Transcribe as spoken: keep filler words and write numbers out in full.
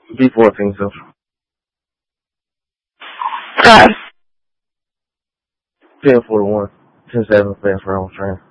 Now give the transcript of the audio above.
B fourteen, so. Okay. ten forty-one. ten seven fast round train.